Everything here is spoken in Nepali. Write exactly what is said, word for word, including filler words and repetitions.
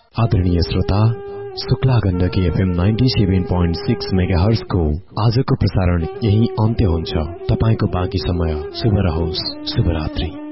आदरणीय श्रोता, Shukla Gandaki FM ninety seven point six megahertz को आजको प्रसारण यही अन्त्य हुन्छ। तपाईको बाँकी समय शुभ रहोस्। शुभरात्रि।